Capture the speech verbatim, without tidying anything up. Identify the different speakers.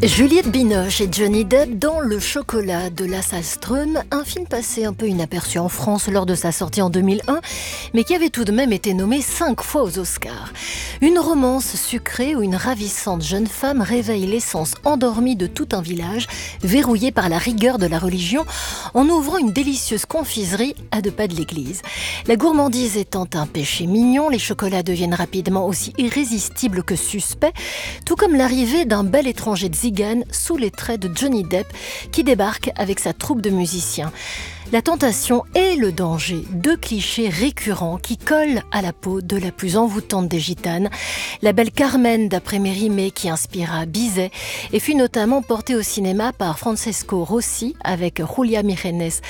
Speaker 1: Juliette Binoche et Johnny Depp dans Le chocolat de Lasse Hallström, un film passé un peu inaperçu en France lors de sa sortie en deux mille un, mais qui avait tout de même été nommé cinq fois aux Oscars. Une romance sucrée où une ravissante jeune femme réveille l'essence endormie de tout un village, verrouillé par la rigueur de la religion, en ouvrant une délicieuse confiserie à deux pas de l'église. La gourmandise étant un péché mignon, les chocolats deviennent rapidement aussi irrésistibles que suspects, tout comme l'arrivée d'un bel étranger de Zigane sous les traits de Johnny Depp qui débarque avec sa troupe de musiciens. La tentation et le danger, deux clichés récurrents qui collent à la peau de la plus envoûtante des gitanes. La belle Carmen d'après Mérimée qui inspira Bizet et fut notamment portée au cinéma par Francesco Rossi avec Julia Mijares